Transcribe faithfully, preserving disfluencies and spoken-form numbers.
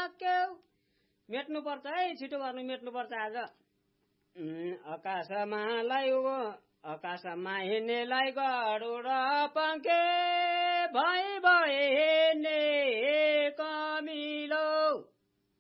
सक्यौ मेट्नुपर्छ है छिटो गर्नु मेट्नुपर्छ आज आकाशमा लाइगो आकाशमा हिँड्नेलाई गरुड पङ्खे भई